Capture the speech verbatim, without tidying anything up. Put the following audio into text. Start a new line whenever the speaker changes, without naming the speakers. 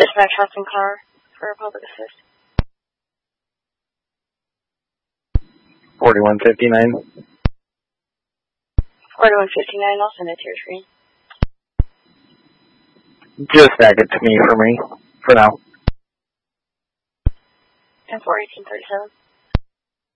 Dispatch Hudson car for public assist.
forty-one fifty-nine.
forty-one fifty-nine, I'll send it to your screen.
Just stack it to me for me, for now.
ten four eighteen thirty-seven.